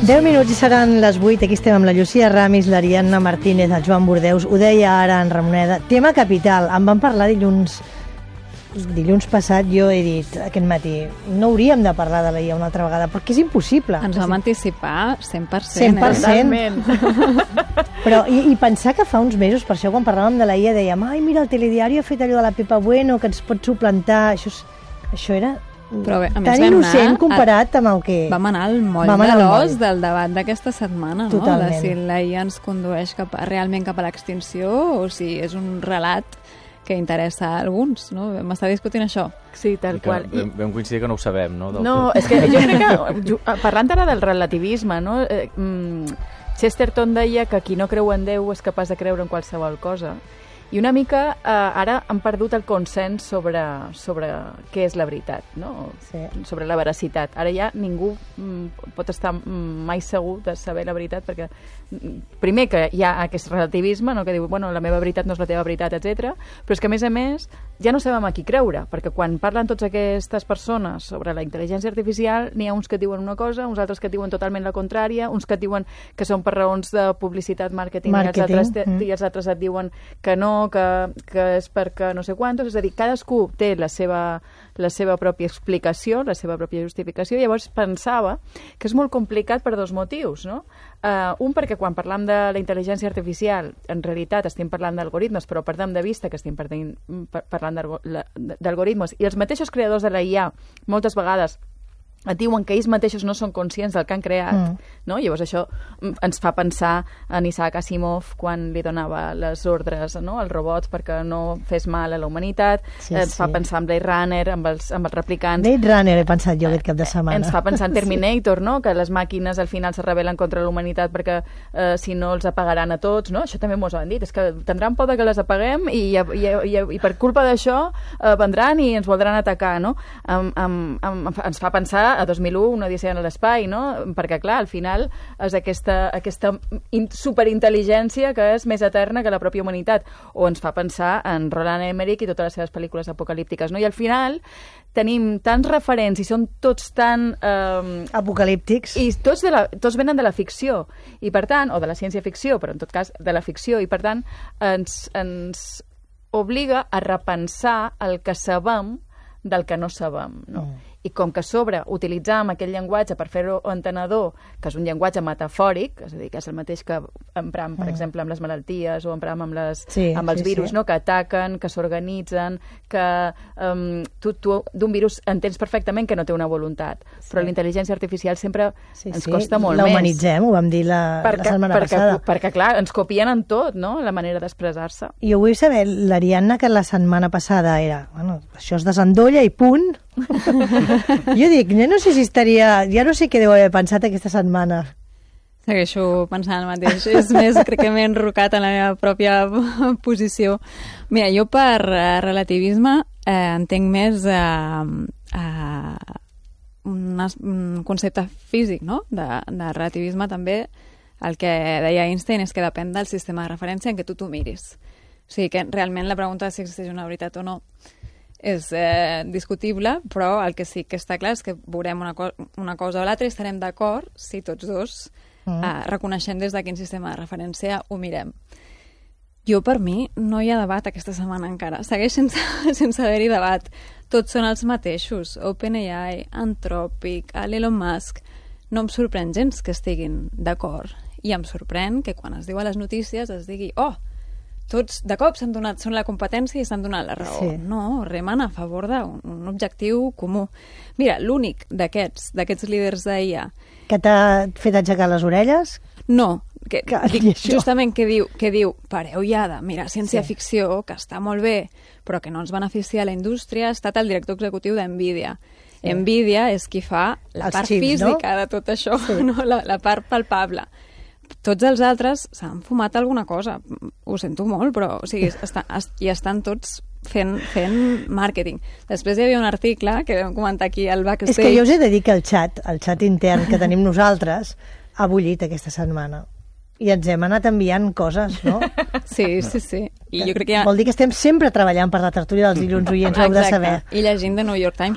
10 minuts i seran les 8. Aquí estem amb la Llucia Ramis, l'Ariadna Martínez, el Joan Bordeus. Ho deia ara en Ramoneda. Tema capital. En vam parlar dilluns passat. Jo he dit aquest matí, no hauríem de parlar de la IA una altra vegada, perquè és impossible. Ens vam anticipar 100%. 100%. Però, i pensar que fa uns mesos, per això quan parlàvem de la IA dèiem, ai, mira, el telediari ha fet allò de la Pepa Bueno, que ens pot suplantar. Això era però bé, tan innocent comparat amb el que... Vam anar al moll de l'os del debat d'aquesta setmana, no? Totalment. De si la IA ens condueix realment cap a l'extinció o si és un relat que interessa a alguns, no? Vam estar discutint això. Sí, tal qual. Vam coincidir que no ho sabem, no? No, és que jo crec que, parlant ara del relativisme, no? Chesterton deia que qui no creu en Déu és capaç de creure en qualsevol cosa. I una mica ara han perdut el consens sobre què és la veritat, no? Sí. Sobre la veracitat. Ara ja ningú pot estar mai segur de saber la veritat, perquè primer que hi ha aquest relativisme, no? Que diu, bueno, la meva veritat no és la teva veritat, etc. Però és que, a més, ja no sabem a qui creure, perquè quan parlen totes aquestes persones sobre la intel·ligència artificial, n'hi ha uns que diuen una cosa, uns altres que diuen totalment la contrària, uns que diuen que són per raons de publicitat, màrqueting. I els altres et diuen que no, que és perquè no sé quantos, és a dir, cadascú té la seva pròpia explicació, la seva pròpia justificació, i llavors pensava que és molt complicat per dos motius, no? Un, perquè quan parlam de la intel·ligència artificial, en realitat estem parlant d'algoritmes, però perdem de vista que estem parlant d'algoritmes, i els mateixos creadors de la IA moltes vegades et diuen que ells mateixos no són conscients del que han creat, no? Llavors això ens fa pensar en Isaac Asimov quan li donava les ordres, no? Als robots perquè no fes mal a la humanitat, ens fa pensar en Blade Runner, amb els replicants. Blade Runner he pensat jo aquest cap de setmana. Ens fa pensar en Terminator, no? Que les màquines al final se rebel·len contra la humanitat perquè si no els apagaran a tots, no? Això també mos ho han dit, és que tindran por que les apaguem i per culpa d'això vendran i ens voldran atacar, no? Ens fa pensar a 2001, una odissea en l'espai, no? Perquè, clar, al final és aquesta superintel·ligència que és més eterna que la pròpia humanitat. O ens fa pensar en Roland Emmerich i totes les seves pel·lícules apocalíptiques, no? I al final tenim tants referents i són tots tan... apocalíptics. I tots venen de la ficció, i per tant, o de la ciència-ficció, però en tot cas de la ficció, i per tant ens obliga a repensar el que sabem del que no sabem, no? I com que a sobre utilitzam aquell llenguatge per fer-ho entenedor, que és un llenguatge metafòric, és a dir, que és el mateix que empram, per exemple, amb les malalties o empram amb els virus, no? Que ataquen, que s'organitzen, que tu d'un virus entens perfectament que no té una voluntat, però l'intel·ligència artificial sempre ens costa molt més. La humanitzem, ho vam dir la setmana passada. Perquè, clar, ens copien en tot, no?, la manera d'expressar-se. Jo vull saber, l'Ariadna, que la setmana passada era, bueno, això es desendolla i punt. Jo dic, ja no sé si estaria... Ja no sé què deu haver pensat aquesta setmana. Segueixo pensant el mateix. És més, crec que m'he enrocat en la meva pròpia posició. Mira, jo per relativisme entenc més un concepte físic, no? De relativisme també. El que deia Einstein és que depèn del sistema de referència en què tu t'ho miris. O sigui que realment la pregunta de si existeix una veritat o no és discutible, però el que sí que està clar és que veurem una cosa o l'altra i estarem d'acord si tots dos reconeixem des de quin sistema de referència ho mirem. Jo, per mi, no hi ha debat aquesta setmana encara. Segueix sense haver-hi debat. Tots són els mateixos. OpenAI, Anthropic, Elon Musk. No em sorprèn gens que estiguin d'acord. I em sorprèn que quan es diu a les notícies es digui tots de cop són la competència i s'han donat la raó. Sí. No, remen a favor d'un objectiu comú. Mira, l'únic d'aquests líders d'IA... Que t'ha fet aixecar les orelles? No, justament que diu pareu ja de mirar ciència-ficció, que està molt bé, però que no ens beneficia a la indústria, ha estat el director executiu d'NVIDIA. Sí. NVIDIA és qui fa la part física de tot això, no? La part palpable. Tots els altres s'han fumat alguna cosa. Ho sento molt, però o sigui, estan tots fent màrqueting. Després hi havia un article que vam comentar aquí al backstage. És que jo us he de dir que el xat intern que tenim nosaltres ha bullit aquesta setmana. I ens hem anat enviant coses, no? Sí. I jo crec que vol dir que estem sempre treballant per la tertúlia dels dilluns oients, ho heu de saber. I llegint de New York Times.